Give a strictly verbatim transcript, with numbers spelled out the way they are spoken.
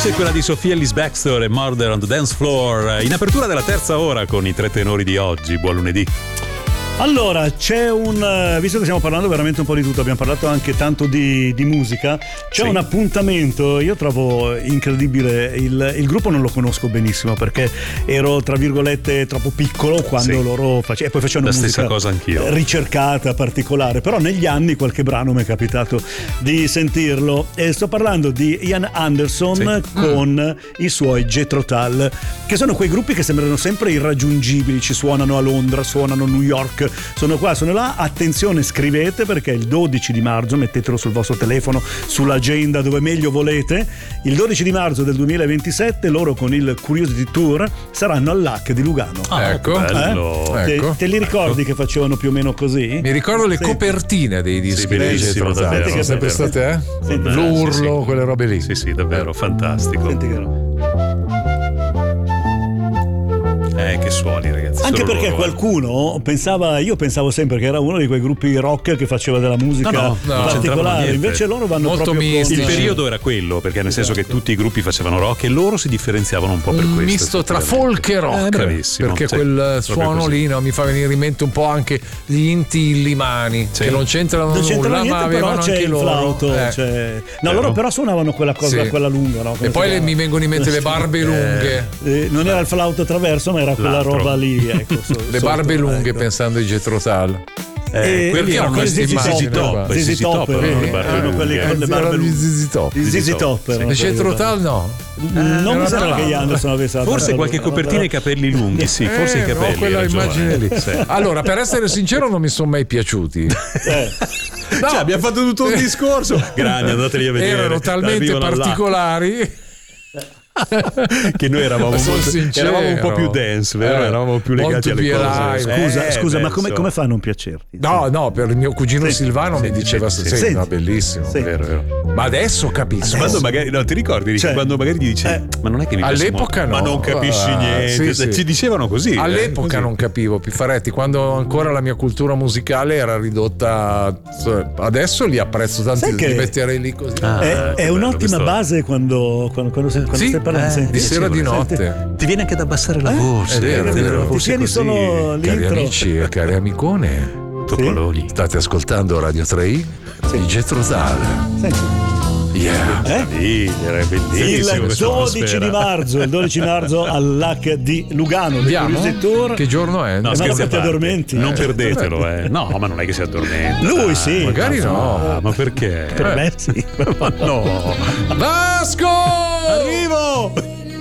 voce è quella di Sophia Ellis Bextor e Murder on the Dance Floor, in apertura della terza ora con i tre tenori di oggi. Buon lunedì. Allora, c'è un, visto che stiamo parlando veramente un po' di tutto, abbiamo parlato anche tanto di, di musica, c'è sì. un appuntamento, io trovo incredibile, il, il gruppo non lo conosco benissimo perché ero tra virgolette troppo piccolo quando sì. loro facevano, e poi facevano la musica stessa cosa anch'io. ricercata, particolare, però negli anni qualche brano mi è capitato di sentirlo, e sto parlando di Ian Anderson sì. con mm. i suoi Jethro Tull, che sono quei gruppi che sembrano sempre irraggiungibili, ci suonano a Londra, suonano a New York, sono qua, sono là. Attenzione, scrivete, perché il dodici di marzo, mettetelo sul vostro telefono, sull'agenda, dove meglio volete, il dodici di marzo del duemilaventisette loro con il Curiosity Tour saranno all'A C di Lugano. Ah, ecco, bello. Eh? ecco. Te, te li ricordi ecco. che facevano più o meno così? Mi ricordo le sì. copertine dei dischi sì, di Jethro Tull, sono sempre state eh? Senti, l'urlo, sì, sì. quelle robe lì. Sì, sì, davvero fantastico. Senti che roba. Eh, che suoni, ragazzi. Anche solo perché loro, qualcuno pensava, io pensavo sempre che era uno di quei gruppi rock che faceva della musica no, no, no, particolare, invece loro vanno molto proprio mistici. Il periodo era quello, perché nel senso che tutti i gruppi facevano rock e loro si differenziavano un po' per un questo. misto tra folk e rock, eh, bravissimo, perché sì, quel suono lì no, mi fa venire in mente un po' anche gli Inti Illimani, sì. che non c'entrano non c'entra nulla, niente, ma però avevano c'è anche il loro flauto, eh. c'è... no, loro però suonavano quella cosa, sì. quella lunga, no? E poi le, mi vengono in mente le barbe lunghe. Eh, non era il flauto traverso, ma era quella L'altro. roba lì, ecco, so, le sotto, barbe lunghe, ecco. pensando ai Jethro Tull. Eh, Eh, quelli no, erano quelli questi Z Z Z Top, Z Z Z Top, erano quelli con le barbe lunghe. Z Z Top. I Z Z Top erano Le Jethro quelli. Tull no. Non mi sembra che gli Anderson avesse la Forse barba qualche lunga, copertina però... i capelli lunghi, sì, forse eh, i capelli. no, quella hai ragione. immagine lì. Sì. Allora, per essere sincero, non mi sono mai piaciuti. Eh. No. Cioè, abbiamo fatto tutto un discorso. Grandi, andateli a vedere. Erano talmente particolari che noi eravamo, molto, eravamo un po' più dance, vero? Eh, eravamo più legati alle cose. Live. Scusa, Eh, scusa, beh, ma come, so. come fa a non piacerti? No, no, per il mio cugino Sì, Silvano sì, mi diceva sì, sì, sì. no, bellissimo. Sì. Vero, vero. Ma adesso capisco. Quando magari, no, ti ricordi Cioè, quando magari gli dici, eh, ma non è che mi piace all'epoca molto, no. ma non capisci Ah, niente. sì, sì. Ci dicevano così. All'epoca eh, non capivo, Piffaretti, quando ancora la mia cultura musicale era ridotta. Adesso li apprezzo tanto, Sai li che- metterei lì così. Ah, È, che è bello un'ottima questo. base quando, quando, quando, sei- quando Sì, stai parlando. eh, Senti, di sera di senti. notte. Ti viene anche ad abbassare la Eh? voce. È vero, è vero. Ti Forse tieni così. solo Cari l'intro. amici e cari amicone, Topoloni. state ascoltando Radio tre I Sì. di Jethro Tull. Senti. Yeah. Meraviglia, era bellissimo. Il questa dodici atmosfera. di marzo, il dodici marzo all'A C di Lugano, del Andiamo? Curiosity Tour. Che giorno è? No, ma scherzi non a ti parte. addormenti. Non Eh. perdetelo, eh. No, ma non è che si addormenta. Lui dai. sì. Magari no. Ah, ma perché? Per me sì. Ma no. Vai!